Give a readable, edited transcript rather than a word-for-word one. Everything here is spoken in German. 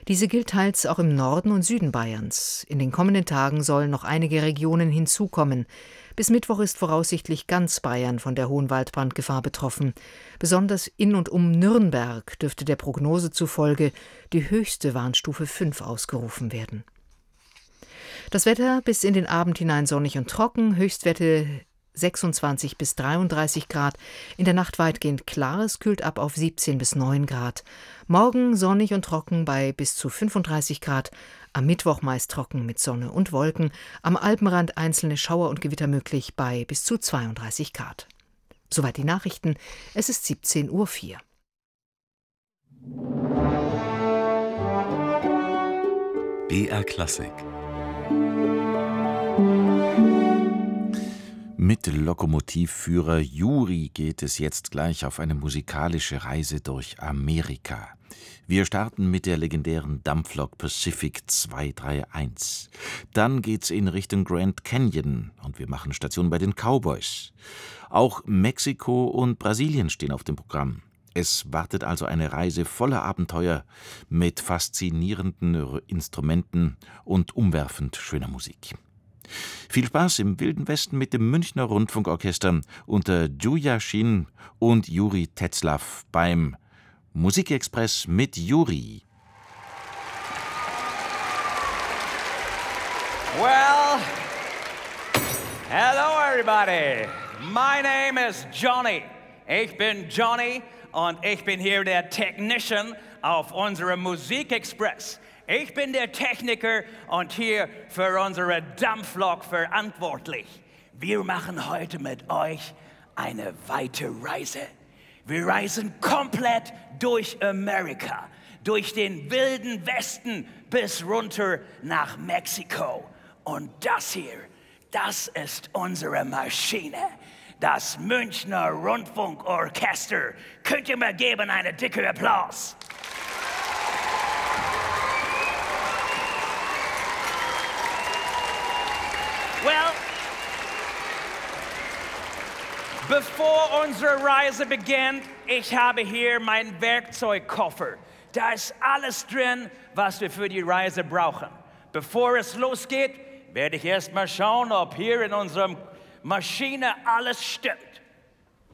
Diese gilt teils auch im Norden und Süden Bayerns. In den kommenden Tagen sollen noch einige Regionen hinzukommen. Bis Mittwoch ist voraussichtlich ganz Bayern von der hohen Waldbrandgefahr betroffen. Besonders in und um Nürnberg dürfte der Prognose zufolge die höchste Warnstufe 5 ausgerufen werden. Das Wetter bis in den Abend hinein sonnig und trocken, Höchstwerte 26 bis 33 Grad. In der Nacht weitgehend klar, es kühlt ab auf 17 bis 9 Grad. Morgen sonnig und trocken bei bis zu 35 Grad. Am Mittwoch meist trocken mit Sonne und Wolken. Am Alpenrand einzelne Schauer und Gewitter möglich bei bis zu 32 Grad. Soweit die Nachrichten. Es ist 17:04 Uhr. BR Klassik. Mit Lokomotivführer Juri geht es jetzt gleich auf eine musikalische Reise durch Amerika. Wir starten mit der legendären Dampflok Pacific 231. Dann geht's in Richtung Grand Canyon und wir machen Station bei den Cowboys. Auch Mexiko und Brasilien stehen auf dem Programm. Es wartet also eine Reise voller Abenteuer mit faszinierenden Instrumenten und umwerfend schöner Musik. Viel Spaß im Wilden Westen mit dem Münchner Rundfunkorchester unter Julia Shin und Juri Tetzlaff beim Musikexpress mit Juri. Well, hello everybody. My name is Johnny. Ich bin Johnny und ich bin hier der Technician auf unserem Musikexpress. Ich bin der Techniker und hier für unsere Dampflok verantwortlich. Wir machen heute mit euch eine weite Reise. Wir reisen komplett durch Amerika, durch den wilden Westen bis runter nach Mexiko. Und das hier, das ist unsere Maschine, das Münchner Rundfunkorchester. Könnt ihr mir geben einen dicken Applaus? Well, bevor unsere Reise beginnt, ich habe hier meinen Werkzeugkoffer. Da ist alles drin, was wir für die Reise brauchen. Bevor es losgeht, werde ich erst mal schauen, ob hier in unserer Maschine alles stimmt.